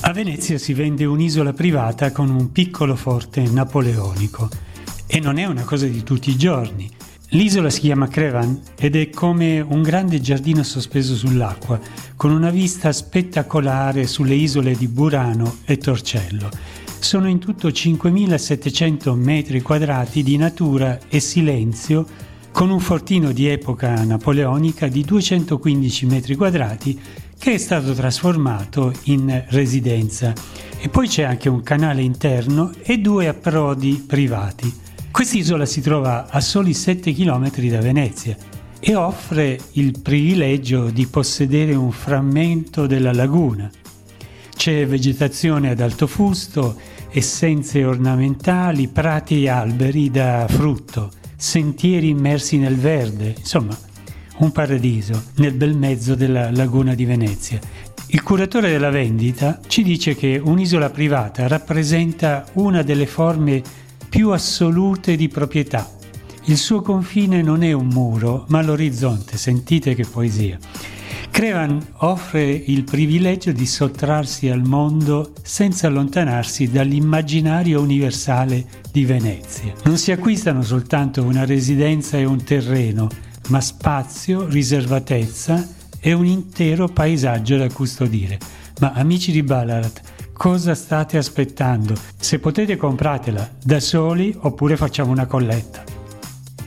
A Venezia si vende un'isola privata con un piccolo forte napoleonico e non è una cosa di tutti i giorni. L'isola si chiama Crevan ed è come un grande giardino sospeso sull'acqua, con una vista spettacolare sulle isole di Burano e Torcello. Sono in tutto 5.700 metri quadrati di natura e silenzio, con un fortino di epoca napoleonica di 215 metri quadrati che è stato trasformato in residenza. E poi c'è anche un canale interno e 2 approdi privati. Quest'isola si trova a soli 7 km da Venezia e offre il privilegio di possedere un frammento della laguna. C'è vegetazione ad alto fusto, essenze ornamentali, prati e alberi da frutto, sentieri immersi nel verde, insomma un paradiso nel bel mezzo della laguna di Venezia. Il curatore della vendita ci dice che un'isola privata rappresenta una delle forme più assolute di proprietà. Il suo confine non è un muro, ma l'orizzonte. Sentite che poesia. Crevan offre il privilegio di sottrarsi al mondo senza allontanarsi dall'immaginario universale di Venezia. Non si acquistano soltanto una residenza e un terreno, ma spazio, riservatezza e un intero paesaggio da custodire. Ma amici di Ballarat, cosa state aspettando? Se potete compratela da soli oppure facciamo una colletta.